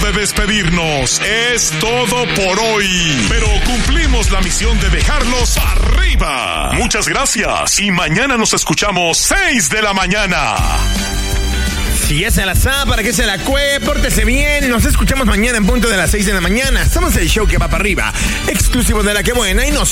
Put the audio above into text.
de despedirnos. Es todo por hoy. Pero cumplimos la misión de dejarlos arriba. Muchas gracias. Y mañana nos escuchamos 6 de la mañana. Si ya se la sabe, para que se la cue, pórtese bien. Nos escuchamos mañana en punto de las 6 de la mañana. Somos el show que va para arriba, exclusivo de La Que Buena, y nos